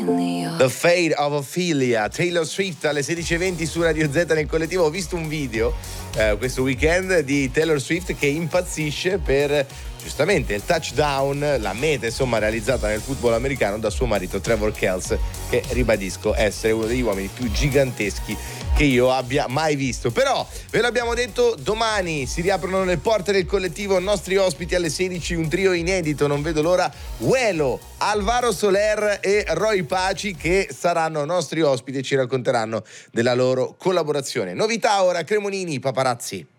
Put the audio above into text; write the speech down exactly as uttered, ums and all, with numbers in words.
The Fate of Ophelia, Taylor Swift alle sedici e venti su Radio Z nel collettivo. Ho visto un video eh, questo weekend di Taylor Swift che impazzisce per giustamente il touchdown, la meta insomma realizzata nel football americano da suo marito Trevor Kelce, che ribadisco essere uno degli uomini più giganteschi che io abbia mai visto. Però ve l'abbiamo detto, domani si riaprono le porte del collettivo, nostri ospiti alle sedici, un trio inedito, non vedo l'ora, Uelo, Alvaro Soler e Roy Paci, che saranno nostri ospiti e ci racconteranno della loro collaborazione. Novità ora, Cremonini, paparazzi.